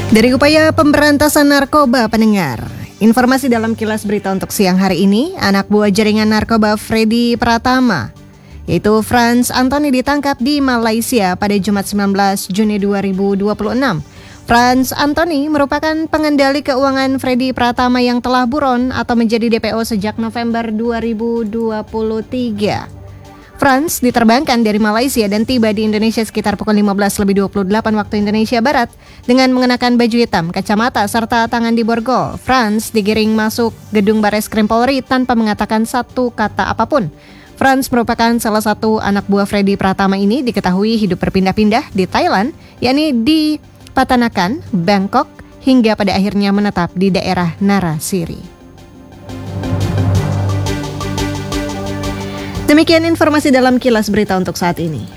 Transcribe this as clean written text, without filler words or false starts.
Dari upaya pemberantasan narkoba pendengar, informasi dalam kilas berita untuk siang hari ini, anak buah jaringan narkoba Freddy Pratama, yaitu Frans Anthony ditangkap di Malaysia pada Jumat 19 Juni 2026. Frans Anthony merupakan pengendali keuangan Freddy Pratama yang telah buron atau menjadi DPO sejak November 2023. Frans diterbangkan dari Malaysia dan tiba di Indonesia sekitar pukul 15.28 waktu Indonesia Barat dengan mengenakan baju hitam, kacamata, serta tangan di borgol. Frans digiring masuk gedung Bareskrim Polri tanpa mengatakan satu kata apapun. Frans merupakan salah satu anak buah Freddy Pratama ini diketahui hidup berpindah-pindah di Thailand, yakni di Patanakan, Bangkok, hingga pada akhirnya menetap di daerah Narasiri. Demikian informasi dalam kilas berita untuk saat ini.